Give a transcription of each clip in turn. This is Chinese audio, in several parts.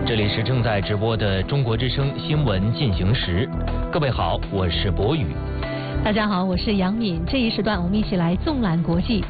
这里是正在直播的中国之声新闻进行时，各位好，我是博宇。 大家好，我是杨敏。这一时段我们一起来纵览国际。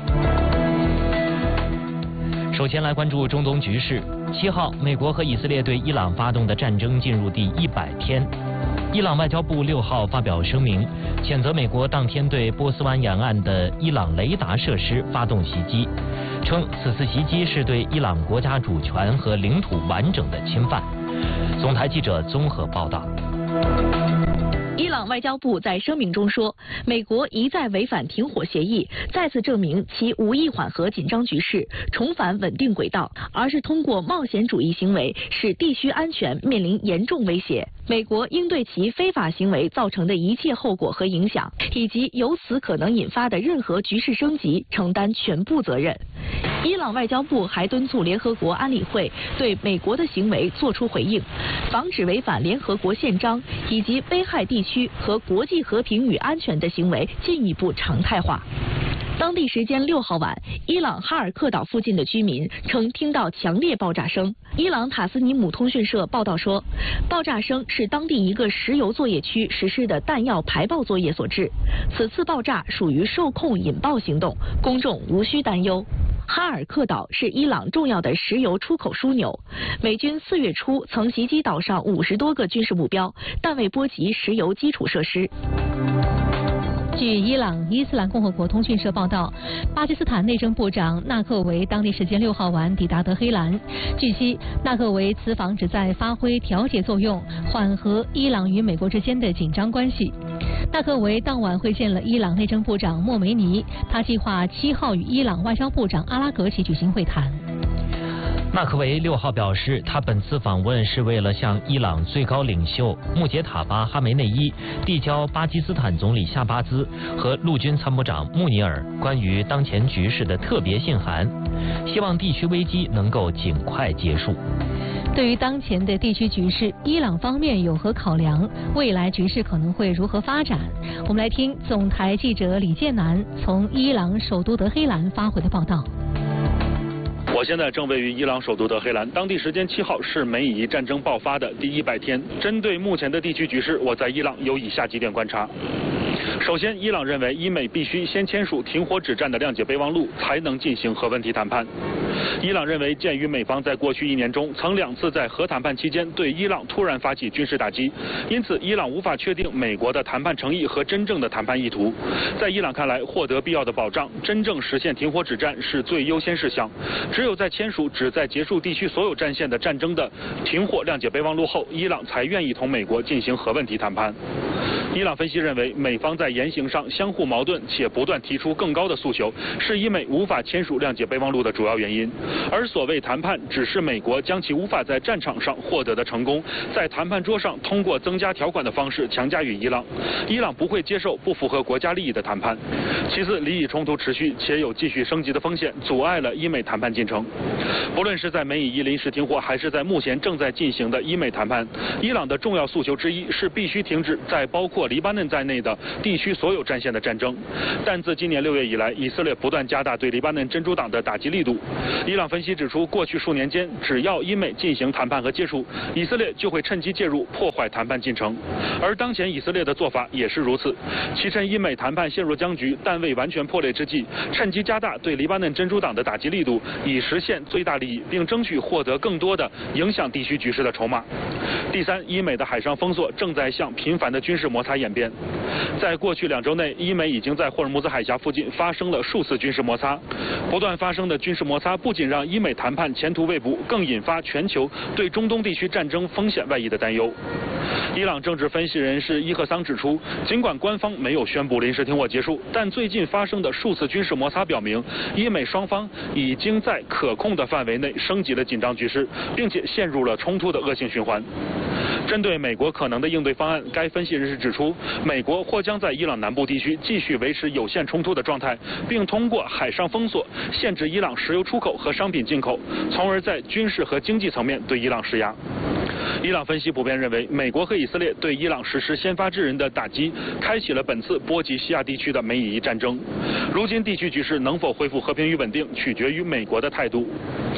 首先来关注中东局势。7号，美国和以色列对伊朗发动的战争进入第100天。伊朗外交部6号发表声明，谴责美国当天对波斯湾沿岸的伊朗雷达设施发动袭击，称此次袭击是对伊朗国家主权和领土完整的侵犯。总台记者综合报道。 伊朗外交部在声明中说，美国一再违反停火协议，再次证明其无意缓和紧张局势，重返稳定轨道，而是通过冒险主义行为使地区安全面临严重威胁。美国应对其非法行为造成的一切后果和影响，以及由此可能引发的任何局势升级承担全部责任。伊朗外交部还敦促联合国安理会对美国的行为作出回应，防止违反联合国宪章以及危害地区和国际和平与安全的行为进一步常态化。当地时间6号晚，伊朗哈尔克岛附近的居民称听到强烈爆炸声。伊朗塔斯尼姆通讯社报道说，爆炸声是当地一个石油作业区实施的弹药排爆作业所致。此次爆炸属于受控引爆行动，公众无需担忧。哈尔克岛是伊朗重要的石油出口枢纽，美军4月初曾袭击岛上50多个军事目标，但未波及石油基础设施。 据伊朗伊斯兰共和国通讯社报道，巴基斯坦内政部长纳克维当地时间6号晚抵达德黑兰。据悉，纳克维此访旨在发挥调解作用，缓和伊朗与美国之间的紧张关系。纳克维当晚会见了伊朗内政部长莫梅尼，他计划7号与伊朗外交部长阿拉格齐举行会谈。 纳克维6号表示，他本次访问是为了向伊朗最高领袖穆杰塔巴·哈梅内伊递交巴基斯坦总理夏巴兹和陆军参谋长穆尼尔关于当前局势的特别信函，希望地区危机能够尽快结束。 对于当前的地区局势，伊朗方面有何考量？未来局势可能会如何发展？我们来听总台记者李建南从伊朗首都德黑兰发回的报道。 我现在正位于伊朗首都德黑兰，当地时间7号是美以伊战争爆发的第100天。针对目前的地区局势，我在伊朗有以下几点观察。首先，伊朗认为伊美必须先签署停火止战的谅解备忘录，才能进行核问题谈判。伊朗认为，鉴于美方在过去1年中曾2次在核谈判期间对伊朗突然发起军事打击，因此伊朗无法确定美国的谈判诚意和真正的谈判意图。在伊朗看来，获得必要的保障，真正实现停火止战是最优先事项。只有在签署旨在结束地区所有战线的战争的停火谅解备忘录后，伊朗才愿意同美国进行核问题谈判。伊朗分析认为，美方在言行上相互矛盾且不断提出更高的诉求，是伊美无法签署谅解备忘录的主要原因。而所谓谈判，只是美国将其无法在战场上获得的成功，在谈判桌上通过增加条款的方式强加于伊朗。伊朗不会接受不符合国家利益的谈判。其次，利益冲突持续且有继续升级的风险，阻碍了伊美谈判进程。不论是在美以伊临时停火，还是在目前正在进行的伊美谈判，伊朗的重要诉求之一是必须停止在包括黎巴嫩在内的地区所有战线的战争。但自今年6月以来，以色列不断加大对黎巴嫩真主党的打击力度。伊朗分析指出，过去数年间，只要伊美进行谈判和接触，以色列就会趁机介入，破坏谈判进程。而当前以色列的做法也是如此，其趁伊美谈判陷入僵局但未完全破裂之际，趁机加大对黎巴嫩真主党的打击力度，以实现最大利益，并争取获得更多的影响地区局势的筹码。第三，伊美的海上封锁正在向频繁的军事摩擦演变。在过去2周内，伊美已经在霍尔木兹海峡附近发生了数次军事摩擦。不断发生的军事摩擦不仅让伊美谈判前途未卜，更引发全球对中东地区战争风险外溢的担忧。伊朗政治分析人士伊赫桑指出，尽管官方没有宣布临时停火结束，但最近发生的数次军事摩擦表明，伊美双方已经在可控的范围内升级了紧张局势，并且陷入了冲突的恶性循环。针对美国可能的应对方案，该分析人士指出，美国或将在伊朗南部地区继续维持有限冲突的状态，并通过海上封锁限制伊朗石油出口和商品进口，从而在军事和经济层面对伊朗施压。伊朗分析普遍认为，美国和以色列对伊朗实施先发制人的打击，开启了本次波及西亚地区的美以伊战争。如今地区局势能否恢复和平与稳定，取决于美国的态度。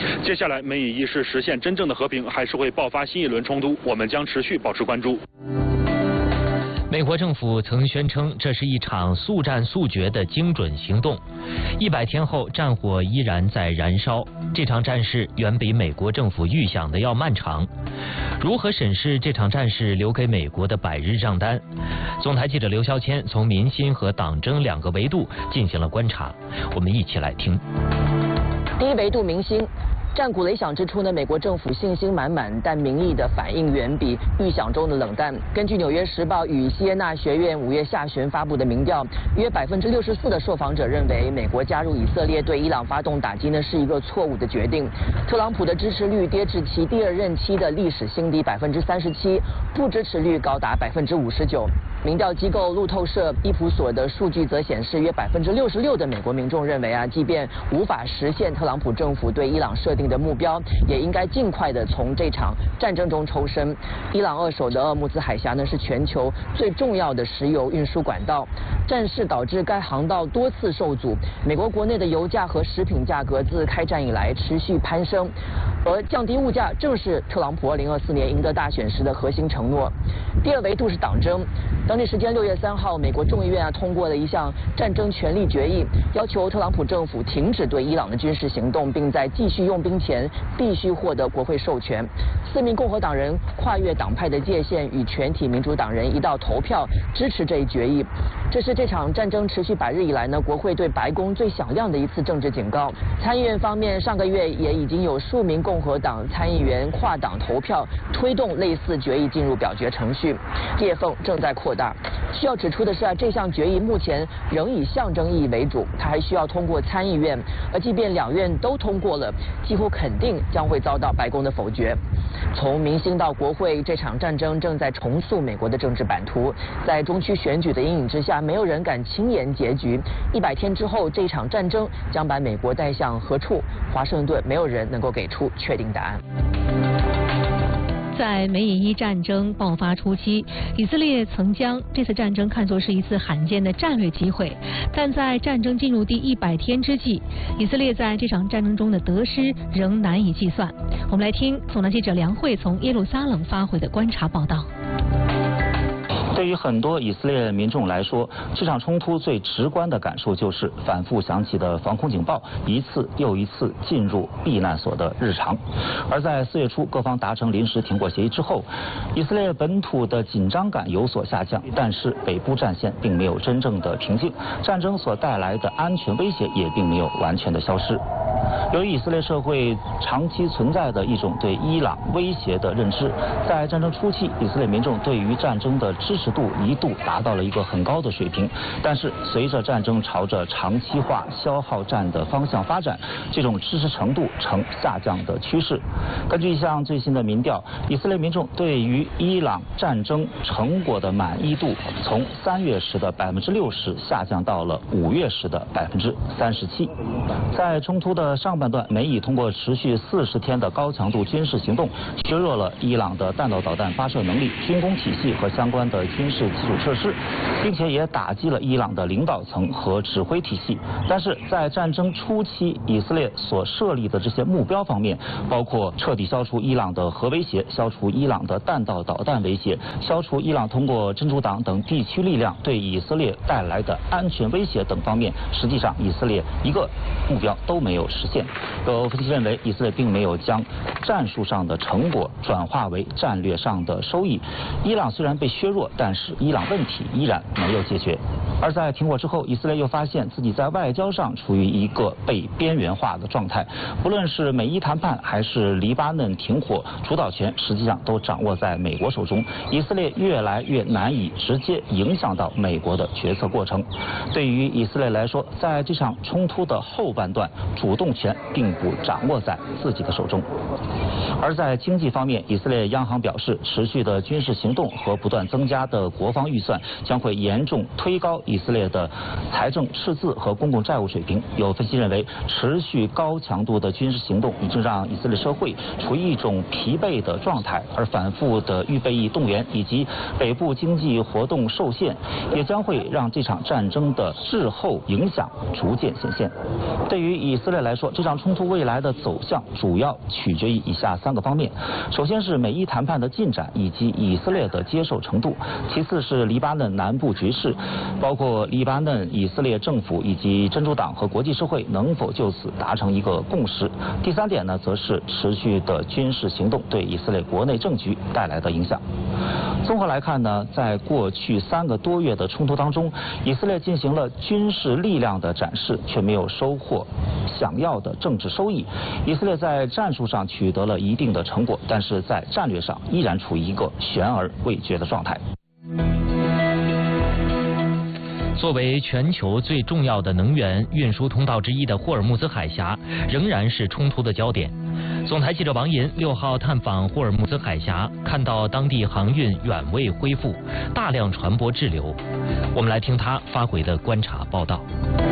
接下来，美以伊是实现真正的和平，还是会爆发新一轮冲突？我们将持续保持关注。 美国政府曾宣称，这是一场速战速决的精准行动。100天后，战火依然在燃烧。这场战事远比美国政府预想的要漫长。如何审视这场战事留给美国的100日账单？总台记者刘霄谦从民心和党争2个维度进行了观察，我们一起来听。 第一维度民心。战鼓擂响之初呢，美国政府信心满满，但民意的反应远比预想中的冷淡。根据《纽约时报》与西耶纳学院5月下旬发布的民调，约64%的受访者认为美国加入以色列对伊朗发动打击呢是一个错误的决定。特朗普的支持率跌至其第2任期的历史新低37%，不支持率高达59%。民调机构路透社伊普所的数据则显示，约66%的美国民众认为即便无法实现特朗普政府对伊朗设定的目标，也应该尽快的从这场战争中抽身。伊朗扼守的鄂木兹海峡呢是全球最重要的石油运输管道，战事导致该航道多次受阻。美国国内的油价和食品价格自开战以来持续攀升，而降低物价正是特朗普2024年赢得大选时的核心承诺。第2维度是党争。当地时间6月3号，美国众议院通过了一项战争权利决议，要求特朗普政府停止对伊朗的军事行动，并在继续用兵前必须获得国会授权。4名共和党人跨越党派的界限，与全体民主党人一道投票支持这一决议。这是这场战争持续100日以来呢，国会对白宫最响亮的一次政治警告。参议院方面，上个月也已经有数名共和党参议员跨党投票，推动类似决议进入表决程序。裂缝正在扩大。需要指出的是这项决议目前仍以象征意义为主，它还需要通过参议院，而即便2院都通过了，几乎肯定将会遭到白宫的否决。从民心到国会，这场战争正在重塑美国的政治版图。在中区选举的阴影之下，没有人敢轻言结局。100天之后，这场战争将把美国带向何处？华盛顿没有人能够给出确定答案。 在美以伊战争爆发初期，以色列曾将这次战争看作是一次罕见的战略机会，但在战争进入第100天之际，以色列在这场战争中的得失仍难以计算。我们来听总台记者梁慧从耶路撒冷发回的观察报道。 对于很多以色列民众来说，这场冲突最直观的感受就是反复响起的防空警报一次又一次进入避难所的日常。而在4月初各方达成临时停火协议之后，以色列本土的紧张感有所下降，但是北部战线并没有真正的平静，战争所带来的安全威胁也并没有完全的消失。由于以色列社会长期存在的一种对伊朗威胁的认知，在战争初期，以色列民众对于战争的支持度一度达到了一个很高的水平。但是随着战争朝着长期化消耗战的方向发展，这种支持程度呈下降的趋势。根据一项最新的民调，以色列民众对于伊朗战争成果的满意度从3月时的60%下降到了5月时的37%。在冲突的上半段，美以通过持续40天的高强度军事行动，削弱了伊朗的弹道导弹发射能力、军工体系和相关的军事基础设施，并且也打击了伊朗的领导层和指挥体系。但是在战争初期，以色列所设立的这些目标方面，包括彻底消除伊朗的核威胁、消除伊朗的弹道导弹威胁、消除伊朗通过真主党等地区力量对以色列带来的安全威胁等方面，实际上以色列一个目标都没有实现。有分析认为，以色列并没有将战术上的成果转化为战略上的收益。伊朗虽然被削弱，但是伊朗问题依然没有解决。而在停火之后，以色列又发现自己在外交上处于一个被边缘化的状态。不论是美伊谈判还是黎巴嫩停火，主导权实际上都掌握在美国手中。以色列越来越难以直接影响到美国的决策过程。对于以色列来说，在这场冲突的后半段，主动权并不掌握在自己的手中。 而在经济方面，以色列央行表示，持续的军事行动和不断增加的国防预算将会严重推高以色列的财政赤字和公共债务水平。有分析认为，持续高强度的军事行动已经让以色列社会处于一种疲惫的状态，而反复的预备役动员以及北部经济活动受限，也将会让这场战争的滞后影响逐渐显现。对于以色列来说，这场冲突未来的走向主要取决于以下3个方面：首先是美伊谈判的进展以及以色列的接受程度；其次是黎巴嫩南部局势，包括黎巴嫩以色列政府以及真主党和国际社会能否就此达成一个共识；第3点呢，则是持续的军事行动对以色列国内政局带来的影响。综合来看呢，在过去3个多月的冲突当中，以色列进行了军事力量的展示，却没有收获想要的政治收益。以色列在战术上取得了一定的成果，但是在战略上依然处于一个悬而未决的状态。 作为全球最重要的能源运输通道之一的霍尔木兹海峡，仍然是冲突的焦点。总台记者王银6号探访霍尔木兹海峡，看到当地航运远未恢复，大量船舶滞留。我们来听他发回的观察报道。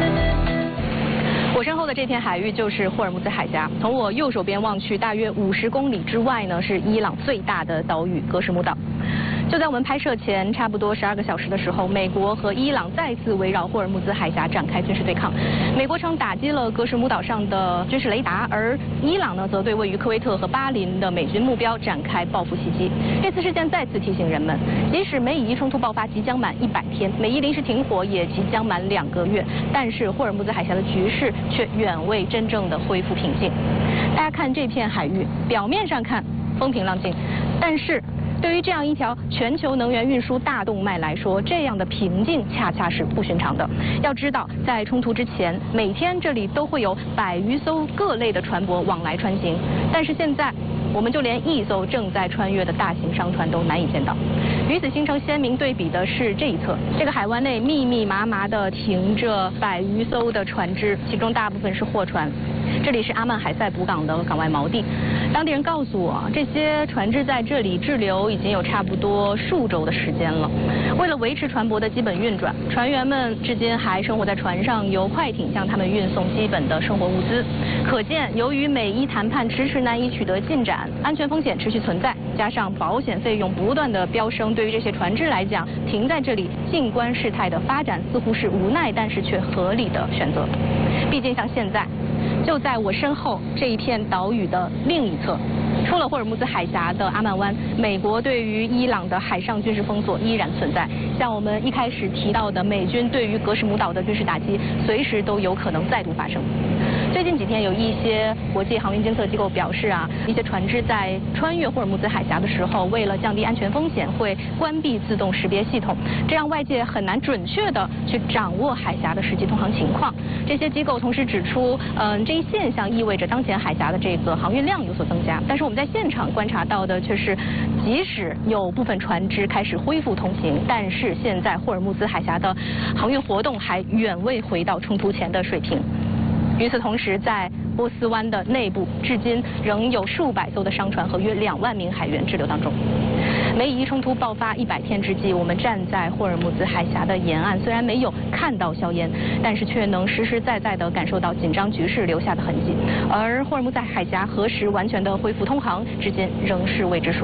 我身后的这片海域就是霍尔木兹海峡，从我右手边望去，大约50公里之外呢，是伊朗最大的岛屿格什木岛。就在我们拍摄前差不多12个小时的时候，美国和伊朗再次围绕霍尔木兹海峡展开军事对抗。美国称打击了格什木岛上的军事雷达，而伊朗呢则对位于科威特和巴林的美军目标展开报复袭击。这次事件再次提醒人们，即使美以伊冲突爆发即将满100天，美伊临时停火也即将满2个月，但是霍尔木兹海峡的局势却远未真正的恢复平静。大家看这片海域，表面上看风平浪静，但是对于这样一条全球能源运输大动脉来说，这样的平静恰恰是不寻常的。要知道，在冲突之前，每天这里都会有100余艘各类的船舶往来穿行，但是现在我们就连1艘正在穿越的大型商船都难以见到。与此形成鲜明对比的是这一侧，这个海湾内密密麻麻地停着100余艘的船只，其中大部分是货船。这里是阿曼海塞卜港的港外锚地，当地人告诉我，这些船只在这里滞留已经有差不多数周的时间了。为了维持船舶的基本运转，船员们至今还生活在船上，由快艇向他们运送基本的生活物资。可见，由于美伊谈判迟迟难以取得进展，安全风险持续存在，加上保险费用不断的飙升，对于这些船只来讲，停在这里静观事态的发展似乎是无奈但是却合理的选择。毕竟像现在，就在我身后这一片岛屿的另一侧，出了霍尔木兹海峡的阿曼湾，美国对于伊朗的海上军事封锁依然存在。像我们一开始提到的，美军对于格什木岛的军事打击，随时都有可能再度发生。最近几天，有一些国际航运监测机构表示一些船只在穿越霍尔木兹海峡的时候，为了降低安全风险，会关闭自动识别系统，这样外界很难准确的去掌握海峡的实际通航情况。这些机构同时指出，这一现象意味着当前海峡的这个航运量有所增加，但是我们在现场观察到的却是，即使有部分船只开始恢复通行，但是现在霍尔木兹海峡的航运活动还远未回到冲突前的水平。与此同时，在波斯湾的内部，至今仍有数百艘的商船和约2万名海员滞留当中。美以伊冲突爆发100天之际，我们站在霍尔木兹海峡的沿岸，虽然没有看到硝烟，但是却能实实在在地感受到紧张局势留下的痕迹。而霍尔木兹海峡何时完全的恢复通航，至今仍是未知数。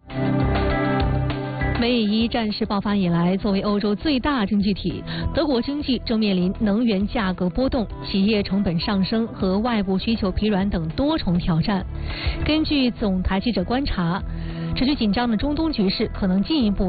美以伊战事爆发以来，作为欧洲最大经济体，德国经济正面临能源价格波动、企业成本上升和外部需求疲软等多重挑战。根据总台记者观察，持续紧张的中东局势可能进一步